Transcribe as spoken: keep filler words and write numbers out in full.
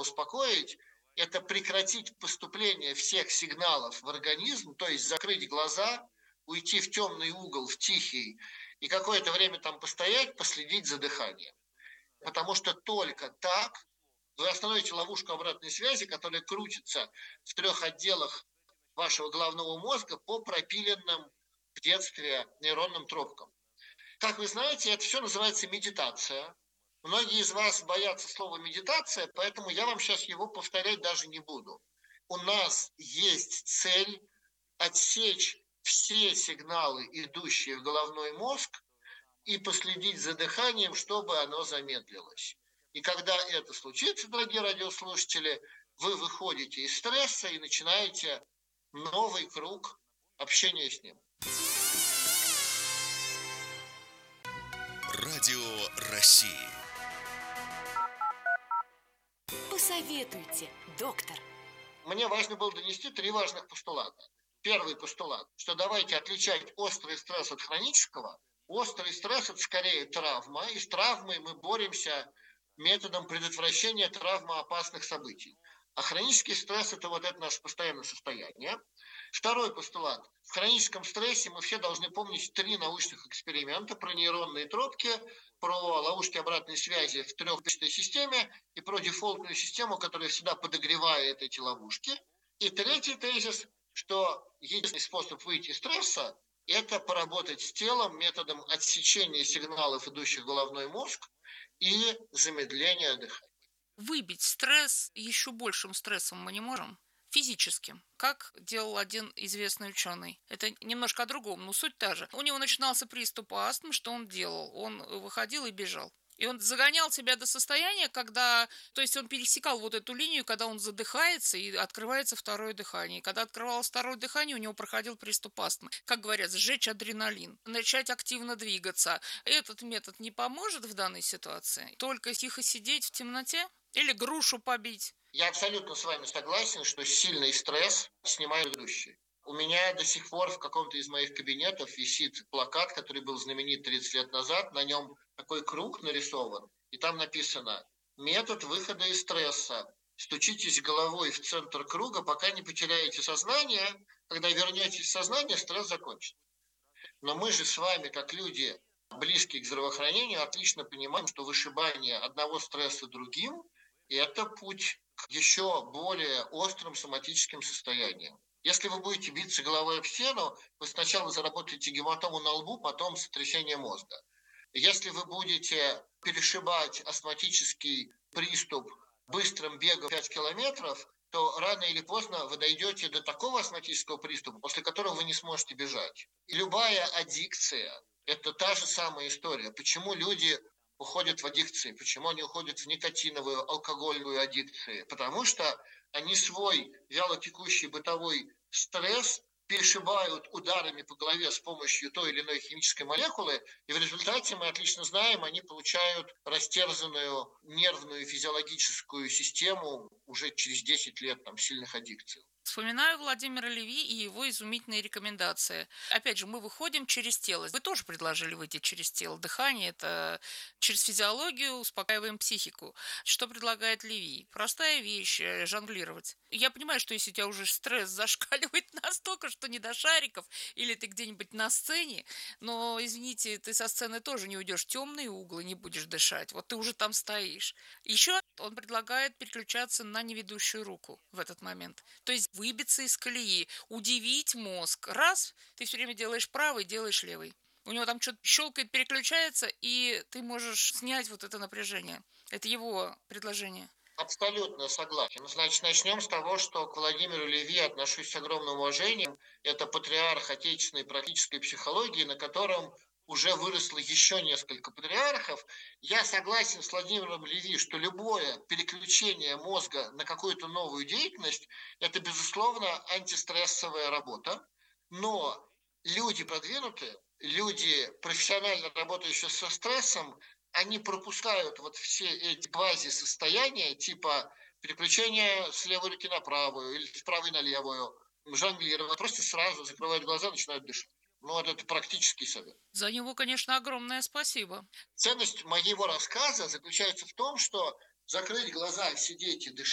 успокоить, это прекратить поступление всех сигналов в организм, то есть закрыть глаза, уйти в темный угол, в тихий, и какое-то время там постоять, последить за дыханием. Потому что только так вы остановите ловушку обратной связи, которая крутится в трех отделах вашего головного мозга по пропиленным в детстве нейронным тропкам. Как вы знаете, это все называется медитация. Многие из вас боятся слова медитация, поэтому я вам сейчас его повторять даже не буду. У нас есть цель отсечь все сигналы, идущие в головной мозг, и последить за дыханием, чтобы оно замедлилось. И когда это случится, дорогие радиослушатели, вы выходите из стресса и начинаете новый круг общения с ним. Радио России. Посоветуйте, доктор. Мне важно было донести три важных постулата. Первый постулат, что давайте отличать острый стресс от хронического. Острый стресс – это скорее травма, и с травмой мы боремся методом предотвращения травмоопасных событий. А хронический стресс – это вот это наше постоянное состояние. Второй постулат. В хроническом стрессе мы все должны помнить три научных эксперимента про нейронные тропки, про ловушки обратной связи в трехточной системе и про дефолтную систему, которая всегда подогревает эти ловушки. И третий тезис, что единственный способ выйти из стресса – это поработать с телом методом отсечения сигналов, идущих в головной мозг, и замедления дыхания. Выбить стресс еще большим стрессом мы не можем, физическим, как делал один известный ученый. Это немножко о другом, но суть та же. У него начинался приступ астмы, что он делал? Он выходил и бежал. И он загонял себя до состояния, когда... То есть он пересекал вот эту линию, когда он задыхается и открывается второе дыхание. И когда открывалось второе дыхание, у него проходил приступ астмы. Как говорят, сжечь адреналин, начать активно двигаться. Этот метод не поможет в данной ситуации? Только тихо сидеть в темноте? Или грушу побить? Я абсолютно с вами согласен, что сильный стресс снимает ведущий. У меня до сих пор в каком-то из моих кабинетов висит плакат, который был знаменит тридцать лет назад. На нем такой круг нарисован, и там написано «Метод выхода из стресса. Стучитесь головой в центр круга, пока не потеряете сознание. Когда вернетесь в сознание, стресс закончится». Но мы же с вами, как люди, близкие к здравоохранению, отлично понимаем, что вышибание одного стресса другим – это путь к еще более острым соматическим состояниям. Если вы будете биться головой об стену, вы сначала заработаете гематому на лбу, потом сотрясение мозга. Если вы будете перешибать астматический приступ быстрым бегом пять километров, то рано или поздно вы дойдете до такого астматического приступа, после которого вы не сможете бежать. И любая аддикция – это та же самая история. Почему люди уходят в аддикции, почему они уходят в никотиновую, алкогольную аддикцию? Потому что они свой вялотекущий бытовой стресс перешибают ударами по голове с помощью той или иной химической молекулы, и в результате, мы отлично знаем, они получают растерзанную нервную и физиологическую систему уже через десять лет там, сильных аддикций. Вспоминаю Владимира Леви и его изумительные рекомендации. Опять же, мы выходим через тело. Вы тоже предложили выйти через тело. Дыхание – это через физиологию успокаиваем психику. Что предлагает Леви? Простая вещь – жонглировать. Я понимаю, что если у тебя уже стресс зашкаливает настолько, что не до шариков, или ты где-нибудь на сцене, но, извините, ты со сцены тоже не уйдешь в темные углы, не будешь дышать. Вот ты уже там стоишь. Еще он предлагает переключаться на неведущую руку в этот момент. То есть выбиться из колеи, удивить мозг. Раз, ты все время делаешь правый, делаешь левый. У него там что-то щелкает, переключается, и ты можешь снять вот это напряжение. Это его предложение. Абсолютно согласен. Значит, начнем с того, что к Владимиру Леви отношусь с огромным уважением. Это патриарх отечественной практической психологии, на котором уже выросло еще несколько патриархов. Я согласен с Владимиром Леви, что любое переключение мозга на какую-то новую деятельность – это, безусловно, антистрессовая работа. Но люди продвинутые, люди, профессионально работающие со стрессом, они пропускают вот все эти квази-состояния, типа переключения с левой руки на правую или с правой на левую, жонглировать, просто сразу закрывают глаза и начинают дышать. Ну, вот это практический совет. За него, конечно, огромное спасибо. Ценность моего рассказа заключается в том, что закрыть глаза, сидеть и дышать